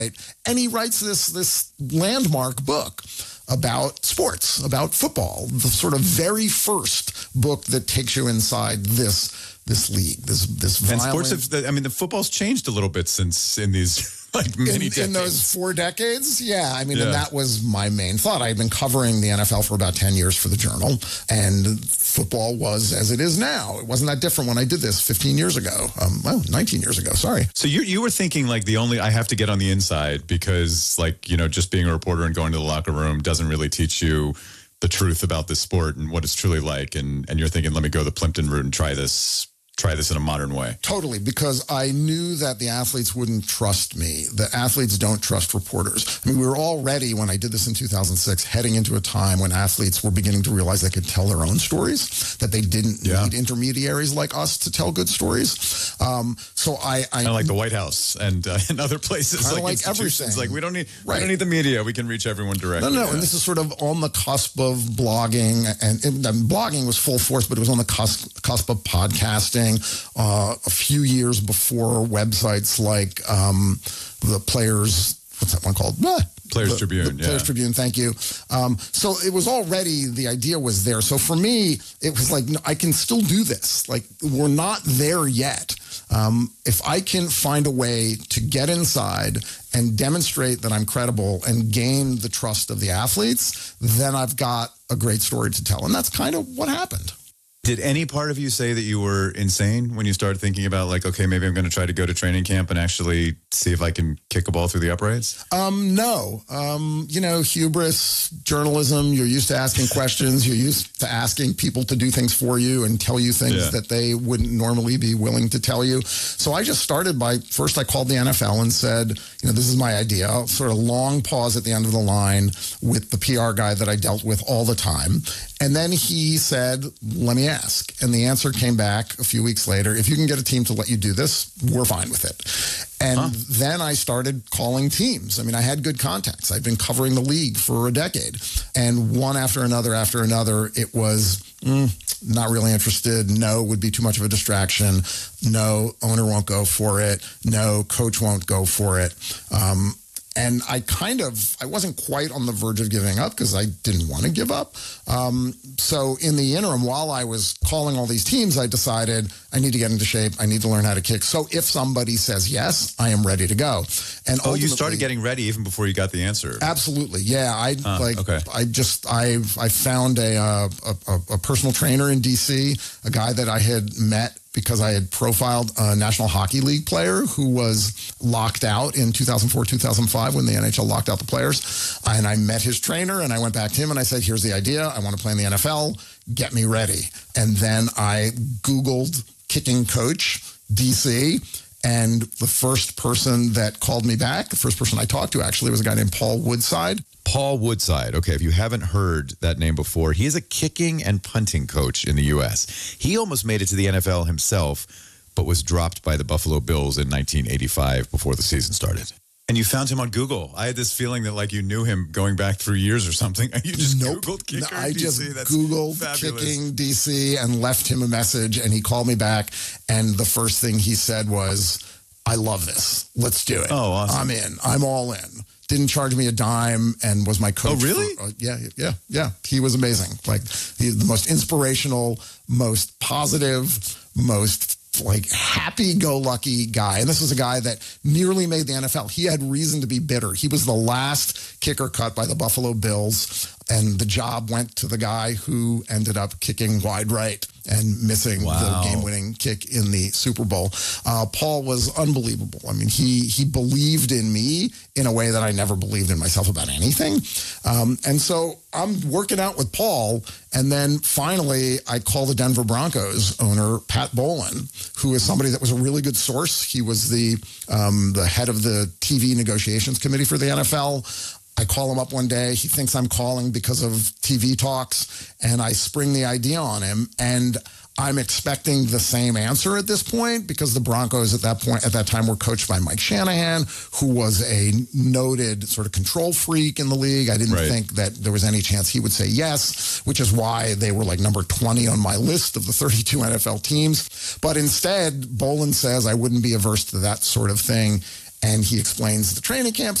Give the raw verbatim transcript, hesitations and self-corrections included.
And he writes this this landmark book about sports, about football, the sort of very first book that takes you inside this this league, this this violent... And sports have, I mean, the football's changed a little bit since in these... Like many in, decades. in those four decades, yeah. I mean, yeah. and that was my main thought. I had been covering the N F L for about ten years for the Journal, and football was as it is now. It wasn't that different when I did this fifteen years ago. Um, well, nineteen years ago, sorry. So you you were thinking like the only, I have to get on the inside because like, you know, just being a reporter and going to the locker room doesn't really teach you the truth about this sport and what it's truly like. And, and you're thinking, let me go the Plimpton route and try this try this in a modern way. Totally, because I knew that the athletes wouldn't trust me. The athletes don't trust reporters. I mean, we were already, when I did this in two thousand six, heading into a time when athletes were beginning to realize they could tell their own stories, that they didn't yeah. need intermediaries like us to tell good stories. Um, so I... I kind of like the White House and uh, in other places. Like, like everything. Like, we don't need right. we don't need the media. We can reach everyone directly. No, no, yeah. and this is sort of on the cusp of blogging, and, and, and blogging was full force, but it was on the cusp, cusp of podcasting. Uh, a few years before websites like um, the Players, what's that one called? Ah, Players the, Tribune. The Players yeah. Tribune, thank you. Um, so it was already, the idea was there. So for me, it was like, no, I can still do this. Like, we're not there yet. Um, if I can find a way to get inside and demonstrate that I'm credible and gain the trust of the athletes, then I've got a great story to tell. And that's kind of what happened. Did any part of you say that you were insane when you started thinking about like, okay, maybe I'm going to try to go to training camp and actually see if I can kick a ball through the uprights? Um, no. Um, you know, hubris, journalism, you're used to asking questions. You're used to asking people to do things for you and tell you things yeah. that they wouldn't normally be willing to tell you. So I just started by, first I called the N F L and said, you know, this is my idea. I'll sort of long pause at the end of the line with the P R guy that I dealt with all the time. And then he said, let me ask. And the answer came back a few weeks later. If you can get a team to let you do this, we're fine with it. And huh. then I started calling teams. I mean, I had good contacts. I'd been covering the league for a decade. And one after another after another, it was mm, not really interested. No, would be too much of a distraction. No, owner won't go for it. No, coach won't go for it. Um, And I kind of, I wasn't quite on the verge of giving up because I didn't want to give up. Um, so in the interim, while I was calling all these teams, I decided I need to get into shape. I need to learn how to kick. So if somebody says yes, I am ready to go. And oh, you started getting ready even before you got the answer. Absolutely. Yeah. I uh, like, okay. I just, I I found a, uh, a, a personal trainer in D C, a guy that I had met because I had profiled a National Hockey League player who was locked out in two thousand four, two thousand five when the N H L locked out the players. And I met his trainer and I went back to him and I said, here's the idea. I want to play in the N F L. Get me ready. And then I Googled kicking coach D C, and the first person that called me back, the first person I talked to actually was a guy named Paul Woodside. Paul Woodside. Okay, if you haven't heard that name before, he is a kicking and punting coach in the U S. He almost made it to the N F L himself, but was dropped by the Buffalo Bills in nineteen eighty-five before the season started. And you found him on Google. I had this feeling that like you knew him going back through years or something. You just nope. Googled kicker no, I D C. just That's Googled fabulous. Kicking D C and left him a message, and he called me back. And the first thing he said was, I love this. Let's do it. Oh, awesome. I'm in. I'm all in. Didn't charge me a dime and was my coach. Oh, really? For, uh, yeah, yeah, yeah. He was amazing. Like, he's the most inspirational, most positive, most like happy-go-lucky guy. And this was a guy that nearly made the N F L. He had reason to be bitter. He was the last kicker cut by the Buffalo Bills, and the job went to the guy who ended up kicking wide right and missing wow. the game-winning kick in the Super Bowl. Uh, Paul was unbelievable. I mean, he he believed in me in a way that I never believed in myself about anything. Um, and so I'm working out with Paul, and then finally I call the Denver Broncos owner, Pat Bowlen, who is somebody that was a really good source. He was the um, the head of the T V negotiations committee for the N F L. I call him up one day. He thinks I'm calling because of T V talks, and I spring the idea on him. And I'm expecting the same answer at this point because the Broncos at that point, at that time, were coached by Mike Shanahan, who was a noted sort of control freak in the league. I didn't right. think that there was any chance he would say yes, which is why they were like number twenty on my list of the thirty-two N F L teams. But instead, Bowlen says I wouldn't be averse to that sort of thing. and he explains the training camp